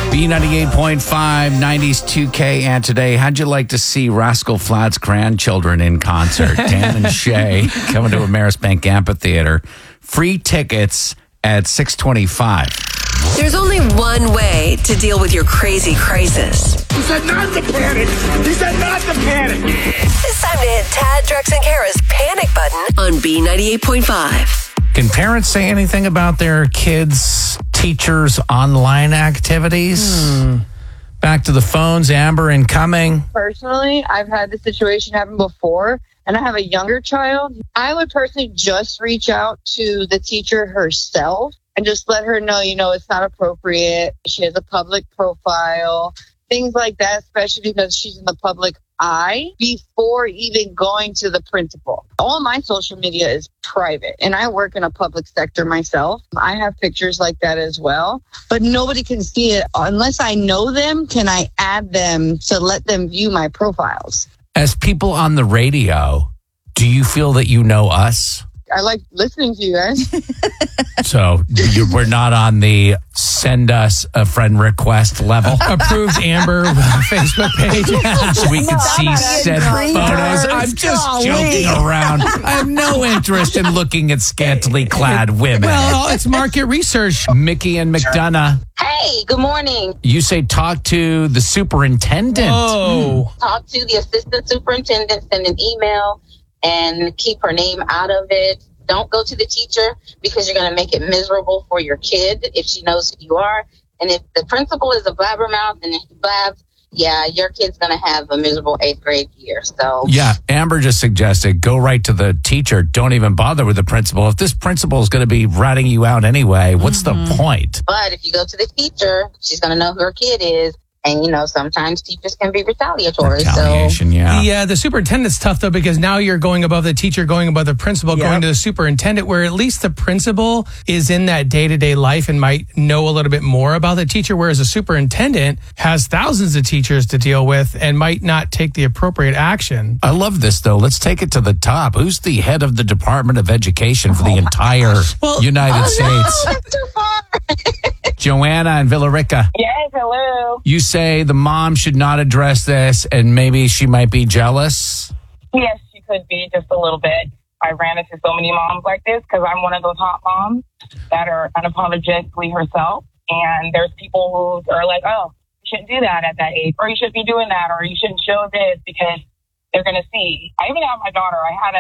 B98.5, 90s 2K, and today, how'd you like to see Rascal Flatts' grandchildren in concert? Dan and Shay coming to Ameris Bank Amphitheater. Free tickets at 625. There's only one way to deal with your crazy crisis. He said not to panic. He said not to panic. It's time to hit Tad, Drex, and Kara's panic button on B98.5. Can parents say anything about their kids' teachers' online activities? Back to the phones, Amber incoming. Personally, I've had this situation happen before, and I have a younger child. I would personally just reach out to the teacher herself and just let her know, it's not appropriate. She has a public profile, things like that, especially because she's in the public eye, before even going to the principal. All my social media is private, and I work in a public sector myself. I have pictures like that as well, but nobody can see it. Unless I know them, can I add them to let them view my profiles? As people on the radio, do you feel that you know us? I like listening to you guys. So we're not on the send us a friend request level. Approved Amber Facebook page. So we can see said photos. I'm just joking around. I have no interest in looking at scantily clad women. Well, it's market research. Mickey and McDonough. Hey, good morning. You say talk to the superintendent. Oh. Talk to the assistant superintendent, send an email, and keep her name out of it. Don't go to the teacher because you're going to make it miserable for your kid if she knows who you are. And if the principal is a blabbermouth and he blabs, your kid's going to have a miserable 8th grade year. So yeah, Amber just suggested go right to the teacher. Don't even bother with the principal. If this principal is going to be ratting you out anyway, what's the point? But if you go to the teacher, she's going to know who her kid is. And, sometimes teachers can be retaliatory. Retaliation, yeah. The superintendent's tough, though, because now you're going above the teacher, going above the principal, going to the superintendent, where at least the principal is in that day-to-day life and might know a little bit more about the teacher, whereas the superintendent has thousands of teachers to deal with and might not take the appropriate action. I love this, though. Let's take it to the top. Who's the head of the Department of Education for the entire United States? No, that's too far. Joanna and Villa Rica. Yes, hello. You say the mom should not address this and maybe she might be jealous? Yes, she could be just a little bit. I ran into so many moms like this because I'm one of those hot moms that are unapologetically herself. And there's people who are like, oh, you shouldn't do that at that age, or you shouldn't be doing that, or you shouldn't show this because they're going to see. I even have my daughter. I had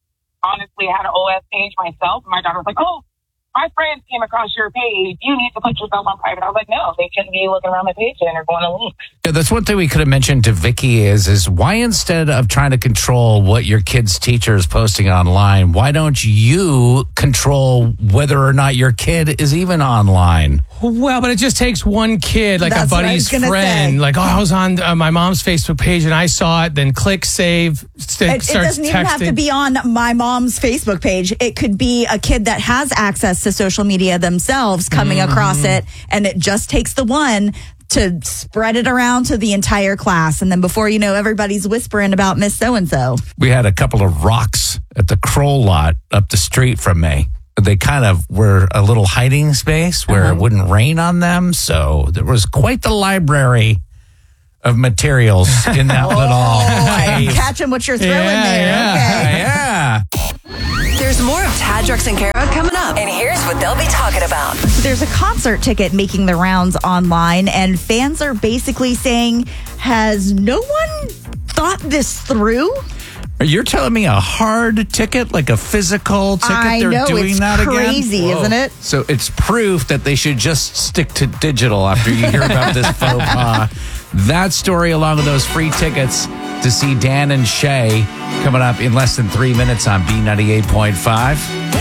an OS page myself. And my daughter was like, oh, my friends came across your page. You need to put yourself on private. I was like, no, they shouldn't be looking around my page and they're going to link. Yeah, that's one thing we could have mentioned to Vicky is why instead of trying to control what your kid's teacher is posting online, why don't you control whether or not your kid is even online? Well, but it just takes one kid, like That's a buddy's friend. Like, I was on my mom's Facebook page and I saw it, then click save. It doesn't even have to be on my mom's Facebook page. It could be a kid that has access to social media themselves coming across it, and it just takes the one to spread it around to the entire class. And then before you know, everybody's whispering about Miss So-and-so. We had a couple of rocks at the Kroll lot up the street from me. They kind of were a little hiding space where it wouldn't rain on them. So there was quite the library of materials in that little... I'm catching what you're throwing there. Okay. Yeah. There's more of Tad, Drex, and Kara coming up. And here's what they'll be talking about. There's a concert ticket making the rounds online, and fans are basically saying, has no one thought this through? You're telling me a hard ticket, like a physical ticket, I they're know, doing it's that again? crazy, isn't it? So it's proof that they should just stick to digital after you hear about this faux pas. That story, along with those free tickets to see Dan and Shay, coming up in less than 3 minutes on B98.5.